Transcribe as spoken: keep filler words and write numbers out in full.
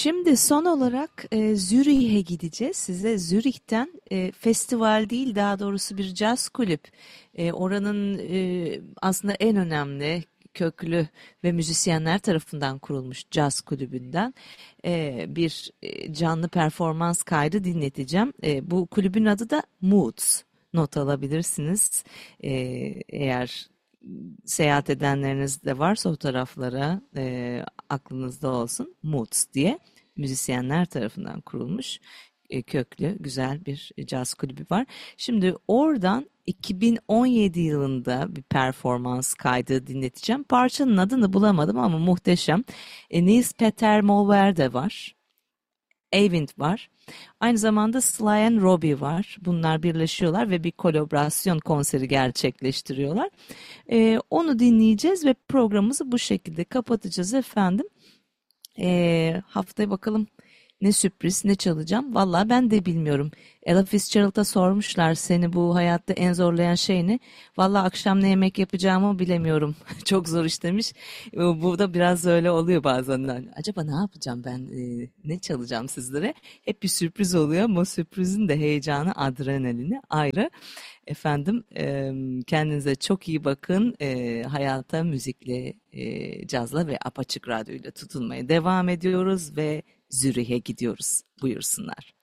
Şimdi son olarak e, Zürih'e gideceğiz. Size Zürih'ten e, festival değil, daha doğrusu bir caz kulüp. E, oranın e, aslında en önemli köklü ve müzisyenler tarafından kurulmuş caz kulübünden e, bir e, canlı performans kaydı dinleteceğim. E, bu kulübün adı da Moods. Not alabilirsiniz. E, eğer seyahat edenleriniz de varsa o taraflara e, aklınızda olsun. Moods diye müzisyenler tarafından kurulmuş e, köklü güzel bir caz kulübü var. Şimdi oradan iki bin on yedi yılında bir performans kaydı dinleteceğim. Parçanın adını bulamadım ama muhteşem. E, Niels Peter Molver de var. Eivind var. Aynı zamanda Sly and Robbie var. Bunlar birleşiyorlar ve bir kolaborasyon konseri gerçekleştiriyorlar. Ee, onu dinleyeceğiz ve programımızı bu şekilde kapatacağız efendim. Ee, haftaya bakalım ne sürpriz ne çalacağım. Vallahi ben de bilmiyorum. Ella Fitzgerald'a sormuşlar seni bu hayatta en zorlayan şey ne? Vallahi akşam ne yemek yapacağımı bilemiyorum. Çok zor iş demiş. Ee, Bu da biraz öyle oluyor bazen. Yani acaba ne yapacağım ben? Ee, ne çalacağım sizlere? Hep bir sürpriz oluyor ama o sürprizin de heyecanı, adrenalini ayrı. Efendim, em, kendinize çok iyi bakın. E, hayata müzikle, e, cazla ve apaçık radyoyla tutunmaya devam ediyoruz ve Zürih'e gidiyoruz. Buyursunlar.